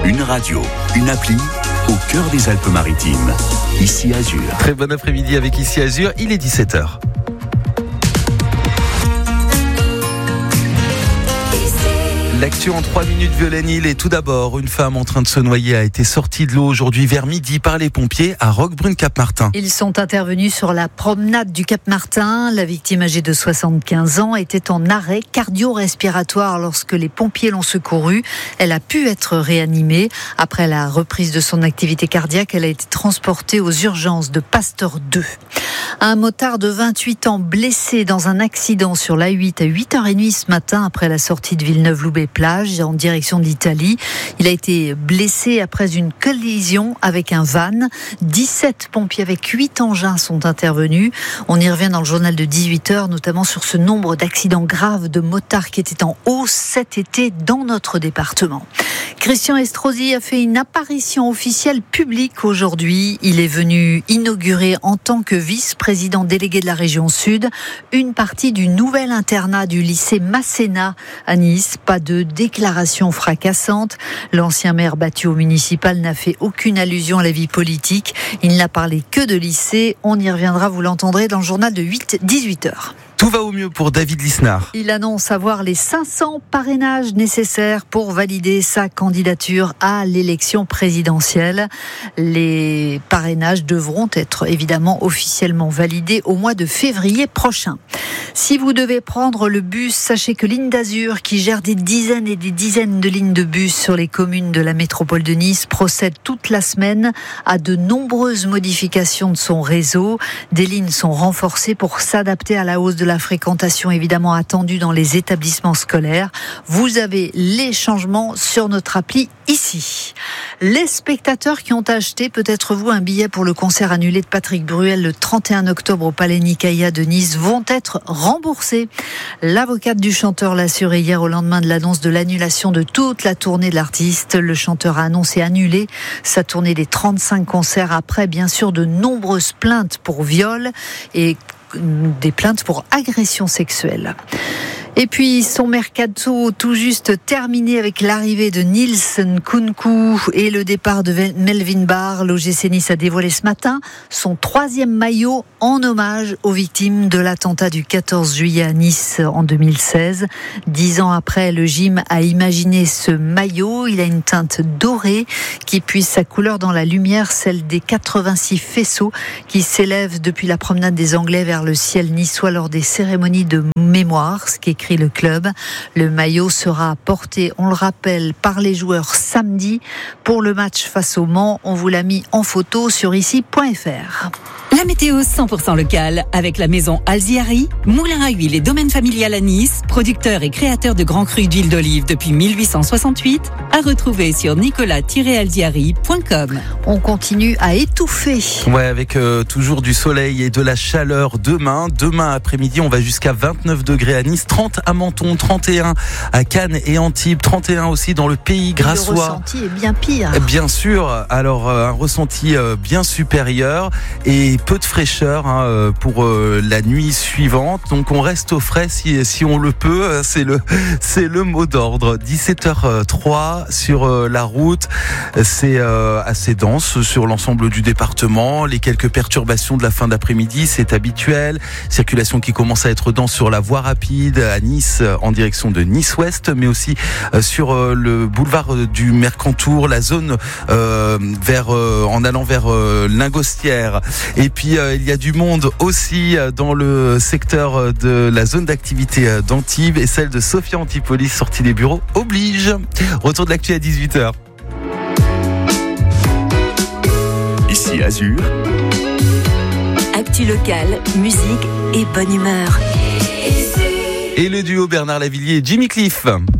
Une radio, une appli au cœur des Alpes-Maritimes. Ici Azur. Très bon après-midi avec Ici Azur, il est 17h. L'actu en 3 minutes, Violaine Hill. Et tout d'abord, une femme en train de se noyer a été sortie de l'eau aujourd'hui vers midi par les pompiers à Roquebrune-Cap-Martin. Ils sont intervenus sur la promenade du Cap-Martin. La victime âgée de 75 ans était en arrêt cardio-respiratoire lorsque les pompiers l'ont secourue. Elle a pu être réanimée. Après la reprise de son activité cardiaque, elle a été transportée aux urgences de Pasteur 2. Un motard de 28 ans blessé dans un accident sur l'A8 à 8h30 ce matin après la sortie de Villeneuve-Loubet-Plage en direction de l'Italie. Il a été blessé après une collision avec un van. 17 pompiers avec 8 engins sont intervenus. On y revient dans le journal de 18h, notamment sur ce nombre d'accidents graves de motards qui étaient en hausse cet été dans notre département. Christian Estrosi a fait une apparition officielle publique aujourd'hui. Il est venu inaugurer en tant que vice-président délégué de la région Sud une partie du nouvel internat du lycée Masséna à Nice. Pas de déclaration fracassante. L'ancien maire battu au municipal n'a fait aucune allusion à la vie politique. Il n'a parlé que de lycée. On y reviendra, vous l'entendrez, dans le journal de 18h. Tout va au mieux pour David Lisnard. Il annonce avoir les 500 parrainages nécessaires pour valider sa candidature à l'élection présidentielle. Les parrainages devront être évidemment officiellement validés au mois de février prochain. Si vous devez prendre le bus, sachez que Ligne d'Azur, qui gère des dizaines et des dizaines de lignes de bus sur les communes de la métropole de Nice, procède toute la semaine à de nombreuses modifications de son réseau. Des lignes sont renforcées pour s'adapter à la hausse de la fréquentation évidemment attendue dans les établissements scolaires. Vous avez les changements sur notre appli ici. Les spectateurs qui ont acheté, peut-être vous, un billet pour le concert annulé de Patrick Bruel le 31 octobre au Palais Nicaïa de Nice vont être remboursés. L'avocate du chanteur l'a assuré hier au lendemain de l'annonce de l'annulation de toute la tournée de l'artiste. Le chanteur a annoncé annuler sa tournée des 35 concerts après bien sûr de nombreuses plaintes pour viol et des plaintes pour agression sexuelle. Et puis son mercato tout juste terminé avec l'arrivée de Nils Nkunku et le départ de Melvin Barr. L'OGC Nice a dévoilé ce matin son 3e maillot en hommage aux victimes de l'attentat du 14 juillet à Nice en 2016. 10 ans après, le gym a imaginé ce maillot. Il a une teinte dorée qui puise sa couleur dans la lumière, celle des 86 faisceaux qui s'élèvent depuis la promenade des Anglais vers le ciel niçois lors des cérémonies de mémoire, ce qu'écrit le club. Le maillot sera porté, on le rappelle, par les joueurs samedi pour le match face au Mans. On vous l'a mis en photo sur ici.fr. La météo 100% locale avec la maison Alziari, moulin à huile et domaine familial à Nice, producteur et créateur de grands crus d'huile d'olive depuis 1868, à retrouver sur nicolas-alziari.com. On continue à étouffer. Ouais, avec toujours du soleil et de la chaleur demain. Demain après-midi, on va jusqu'à 29 degrés à Nice, 30 à Menton, 31 à Cannes et Antibes, 31 aussi dans le Pays Grassois. Le ressenti est bien pire. Bien sûr, alors un ressenti bien supérieur et peu de fraîcheur pour la nuit suivante. Donc on reste au frais si on le peut. C'est le mot d'ordre. 17h03 sur la route. C'est assez dense sur l'ensemble du département. Les quelques perturbations de la fin d'après-midi, c'est habituel. Circulation qui commence à être dense sur la voie rapide à Nice en direction de Nice-Ouest, mais aussi sur le boulevard du Mercantour, la zone en allant vers Lingostière. Et puis il y a du monde aussi dans le secteur de la zone d'activité d'Antibes et celle de Sophia Antipolis, sortie des bureaux oblige. Retour de l'actu à 18h. Ici Azur. Actu locale, musique et bonne humeur. Et le duo Bernard Lavillier et Jimmy Cliff.